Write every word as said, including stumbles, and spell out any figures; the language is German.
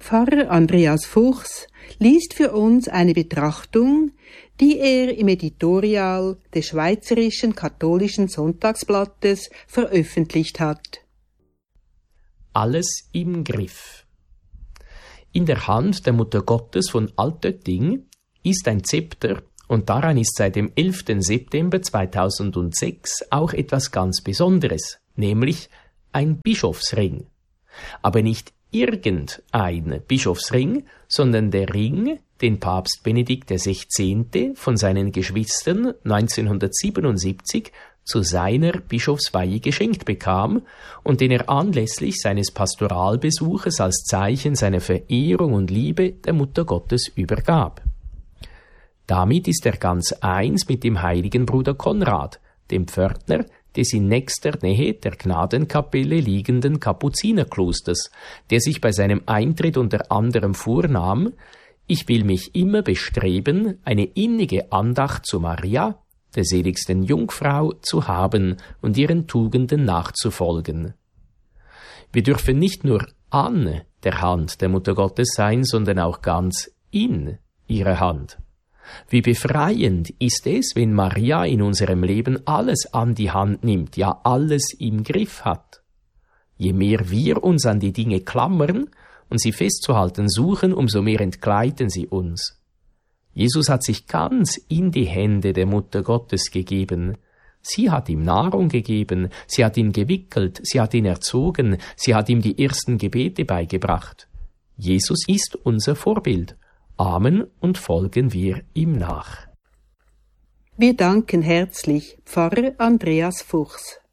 Pfarrer Andreas Fuchs liest für uns eine Betrachtung, die er im Editorial des Schweizerischen Katholischen Sonntagsblattes veröffentlicht hat. Alles im Griff. In der Hand der Mutter Gottes von Altötting ist ein Zepter und daran ist seit dem elften September zweitausendsechs auch etwas ganz Besonderes, nämlich ein Bischofsring. Aber nicht irgendein Bischofsring, sondern der Ring, den Papst Benedikt der Sechzehnte von seinen Geschwistern neunzehnhundertsiebenundsiebzig zu seiner Bischofsweihe geschenkt bekam und den er anlässlich seines Pastoralbesuches als Zeichen seiner Verehrung und Liebe der Mutter Gottes übergab. Damit ist er ganz eins mit dem heiligen Bruder Konrad, dem Pförtner des in nächster Nähe der Gnadenkapelle liegenden Kapuzinerklosters, der sich bei seinem Eintritt unter anderem vornahm: Ich will mich immer bestreben, eine innige Andacht zu Maria, der seligsten Jungfrau, zu haben und ihren Tugenden nachzufolgen. Wir dürfen nicht nur an der Hand der Mutter Gottes sein, sondern auch ganz in ihrer Hand. Wie befreiend ist es, wenn Maria in unserem Leben alles an die Hand nimmt, ja alles im Griff hat. Je mehr wir uns an die Dinge klammern und sie festzuhalten suchen, umso mehr entgleiten sie uns. Jesus hat sich ganz in die Hände der Mutter Gottes gegeben. Sie hat ihm Nahrung gegeben, sie hat ihn gewickelt, sie hat ihn erzogen, sie hat ihm die ersten Gebete beigebracht. Jesus ist unser Vorbild. Amen und folgen wir ihm nach. Wir danken herzlich Pfarrer Andreas Fuchs.